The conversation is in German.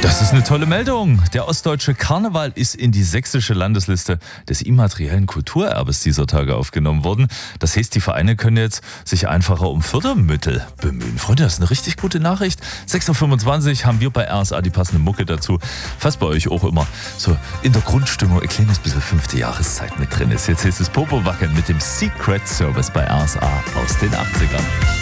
Das ist eine tolle Meldung. Der ostdeutsche Karneval ist in die sächsische Landesliste des immateriellen Kulturerbes dieser Tage aufgenommen worden. Das heißt, die Vereine können jetzt sich einfacher um Fördermittel bemühen. Freunde, das ist eine richtig gute Nachricht. 6.25 Uhr haben wir bei RSA die passende Mucke dazu. Falls bei euch auch immer so in der Grundstimmung ein kleines bisschen 5. Jahreszeit mit drin ist. Jetzt heißt es Popo wackeln mit dem Secret Service bei RSA aus den 80ern.